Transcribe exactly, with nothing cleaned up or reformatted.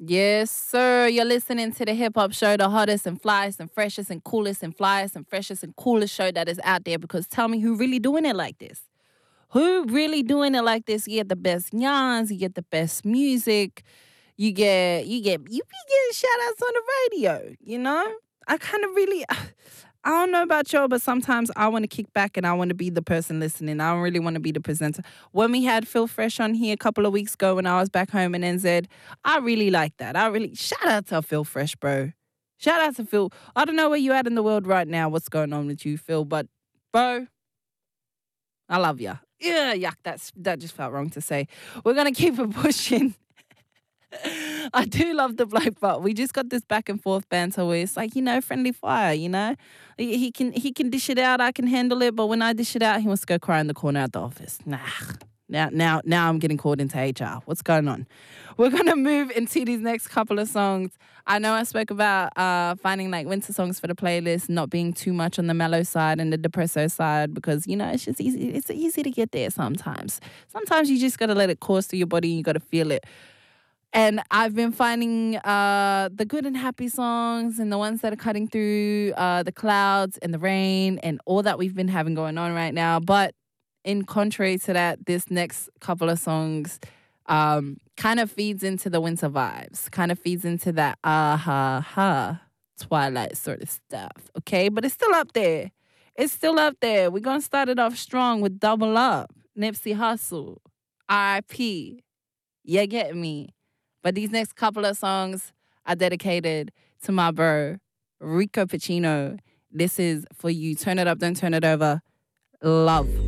Yes, sir. You're listening to the Hip Hop Show, the hottest and flyest and freshest and coolest and flyest and freshest and coolest show that is out there. Because tell me who really doing it like this? Who really doing it like this? You get the best yarns, you get the best music, you get you get you be getting shout outs on the radio, you know? I kind of really I don't know about y'all, but sometimes I want to kick back and I want to be the person listening. I don't really want to be the presenter. When we had Phil Fresh on here a couple of weeks ago when I was back home in N Z, I really like that. I really shout out to Phil Fresh, bro. Shout out to Phil. I don't know where you at in the world right now, what's going on with you, Phil, but bro, I love ya. Yeah, yuck, that's that just felt wrong to say. We're gonna keep it pushing. I do love the bloke, but we just got this back and forth banter where it's like, you know, friendly fire, you know? He, he can he can dish it out, I can handle it, but when I dish it out, he wants to go cry in the corner at the office. Nah. Now now now I'm getting called into H R. What's going on? We're gonna move into these next couple of songs. I know I spoke about uh, finding like winter songs for the playlist, not being too much on the mellow side and the depresso side because, you know, it's just easy. It's easy to get there sometimes. Sometimes you just gotta let it course through your body and you gotta feel it. And I've been finding uh, the good and happy songs and the ones that are cutting through uh, the clouds and the rain and all that we've been having going on right now. But in contrary to that, this next couple of songs um, kind of feeds into the winter vibes, kind of feeds into that ah ha ha twilight sort of stuff. Okay, but it's still up there. It's still up there. We're going to start it off strong with Double Up, Nipsey Hussle, R I P. You get me? But these next couple of songs are dedicated to my bro, Rico Pacino. This is for you. Turn it up, don't turn it over. Love.